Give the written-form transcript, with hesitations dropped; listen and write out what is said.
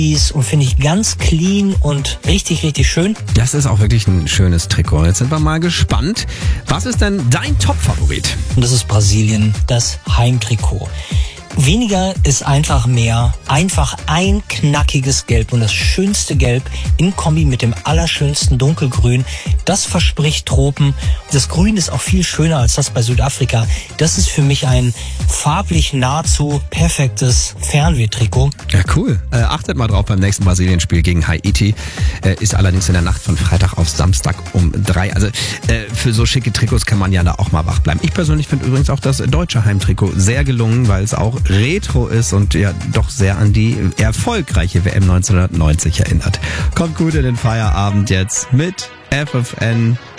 und finde ich ganz clean und richtig, richtig schön. Das ist auch wirklich ein schönes Trikot. Jetzt sind wir mal gespannt. Was ist denn dein Top-Favorit? Und das ist Brasilien, das Heimtrikot. Weniger ist einfach mehr. Einfach ein knackiges Gelb und das schönste Gelb in Kombi mit dem allerschönsten Dunkelgrün. Das verspricht Tropen. Das Grün ist auch viel schöner als das bei Südafrika. Das ist für mich ein farblich nahezu perfektes Fernwehtrikot. Ja, cool. Achtet mal drauf beim nächsten Brasilien-Spiel gegen Haiti. Ist allerdings in der Nacht von Freitag auf Samstag um 3. Also für so schicke Trikots kann man ja da auch mal wach bleiben. Ich persönlich finde übrigens auch das deutsche Heimtrikot sehr gelungen, weil es auch retro ist und ja doch sehr an die erfolgreiche WM 1990 erinnert. Kommt gut in den Feierabend jetzt mit FFN